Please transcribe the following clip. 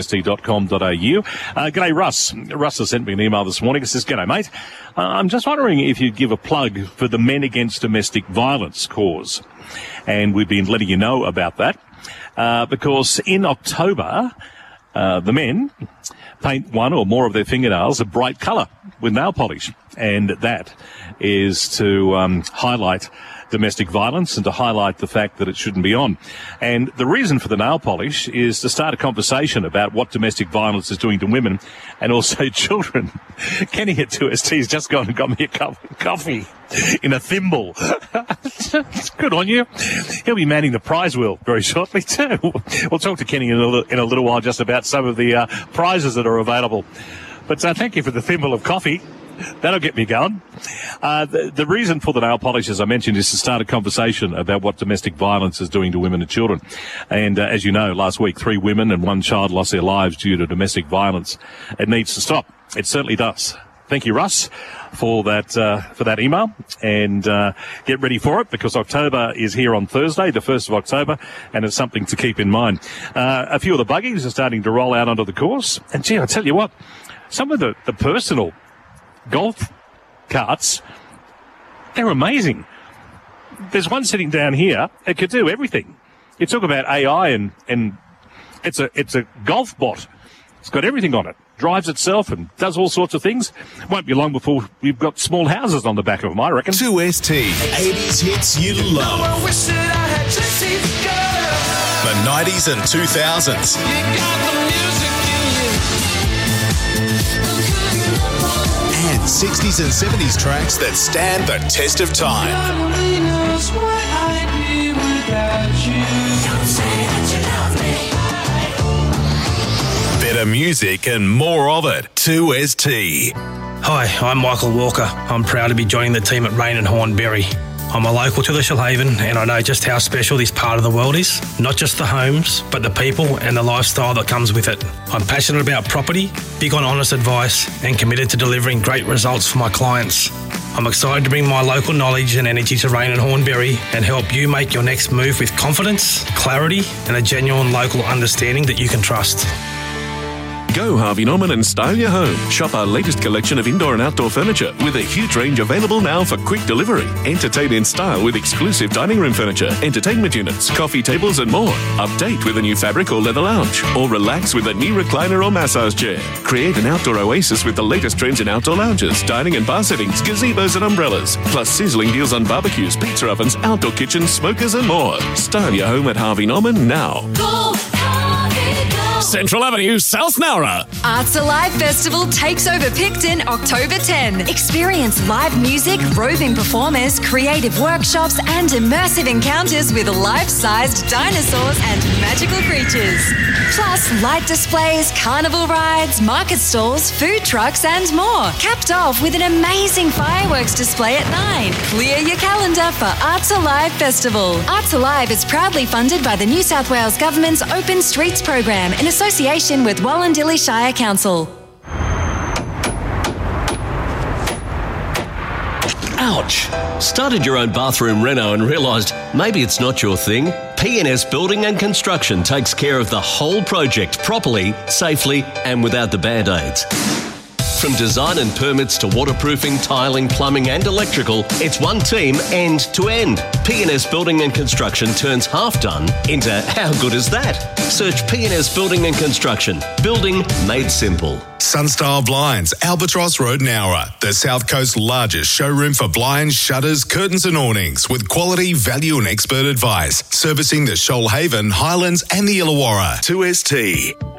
G'day, Russ. Russ has sent me an email this morning. It says, "G'day, mate. I'm just wondering if you'd give a plug for the Men Against Domestic Violence cause." And we've been letting you know about that because in October, the men paint one or more of their fingernails a bright colour with nail polish. And that is to highlight domestic violence and to highlight the fact that it shouldn't be on. And the reason for the nail polish is to start a conversation about what domestic violence is doing to women and also children. Kenny at 2ST has just gone and got me a cup of coffee in a thimble. Good on you. He'll be manning the prize wheel very shortly too. We'll talk to Kenny in a little while just about some of the prizes that are available. But thank you for the thimble of coffee. That'll get me going. The reason for the nail polish, as I mentioned, is to start a conversation about what domestic violence is doing to women and children. And as you know, last week, 3 women and 1 child lost their lives due to domestic violence. It needs to stop. It certainly does. Thank you, Russ, for that email. And get ready for it because October is here on Thursday, the 1st of October, and it's something to keep in mind. A few of the buggies are starting to roll out onto the course. And, gee, I tell you what, some of the personal golf carts, they're amazing. There's one sitting down here. It could do everything. You talk about AI and it's a golf bot. It's got everything on it. Drives itself and does all sorts of things. Won't be long before we've got small houses on the back of them, I reckon. 2ST, 80s hits you love. The 90s and 2000s. And 60s and 70s tracks that stand the test of time. Better music and more of it. 2ST. Hi, I'm Michael Walker. I'm proud to be joining the team at Rain and Hornberry. I'm a local to the Shoalhaven and I know just how special this part of the world is. Not just the homes, but the people and the lifestyle that comes with it. I'm passionate about property, big on honest advice and committed to delivering great results for my clients. I'm excited to bring my local knowledge and energy to Rain and Hornberry and help you make your next move with confidence, clarity and a genuine local understanding that you can trust. Go Harvey Norman and style your home. Shop our latest collection of indoor and outdoor furniture with a huge range available now for quick delivery. Entertain in style with exclusive dining room furniture, entertainment units, coffee tables and more. Update with a new fabric or leather lounge. Or relax with a new recliner or massage chair. Create an outdoor oasis with the latest trends in outdoor lounges, dining and bar settings, gazebos and umbrellas. Plus sizzling deals on barbecues, pizza ovens, outdoor kitchens, smokers and more. Style your home at Harvey Norman now. Go Harvey, go. Central Avenue, South Nowra. Arts Alive Festival takes over Picton October 10. Experience live music, roving performers, creative workshops and immersive encounters with life-sized dinosaurs and magical creatures. Plus light displays, carnival rides, market stalls, food trucks and more. Capped off with an amazing fireworks display at 9. Clear your calendar for Arts Alive Festival. Arts Alive is proudly funded by the New South Wales Government's Open Streets program in association with Wallandilly Shire Council. Ouch! Started your own bathroom reno and realised maybe it's not your thing? PNS Building and Construction takes care of the whole project properly, safely and without the band-aids. From design and permits to waterproofing, tiling, plumbing and electrical, it's one team end to end. PNS Building and Construction turns half done into how good is that? Search PNS Building and Construction. Building made simple. Sunstyle Blinds, Albatross Road, Nowra. The South Coast's largest showroom for blinds, shutters, curtains and awnings with quality, value and expert advice. Servicing the Shoalhaven, Highlands and the Illawarra. 2ST.